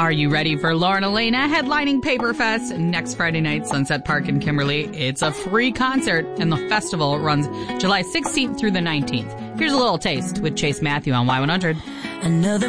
Are you ready for Lauren Elena headlining Paperfest next Friday night, Sunset Park in Kimberly? It's a free concert, and the festival runs July 16th through the 19th. Here's a little taste with Chase Matthew on Y100. Another